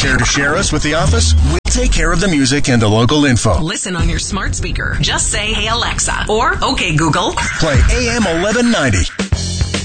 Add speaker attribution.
Speaker 1: Care to share us with the office? We'll take care of the music and the local info.
Speaker 2: Listen on your smart speaker. Just say, "Hey Alexa," or "Okay Google."
Speaker 1: Play AM 1190.